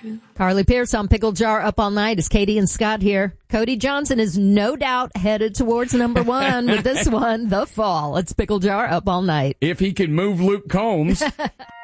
Carly Pierce on Pickle Jar Up All Night. It's Katie and Scott here. Cody Johnson is no doubt headed towards number one with this one, The Fall. It's Pickle Jar Up All Night. If he can move Luke Combs.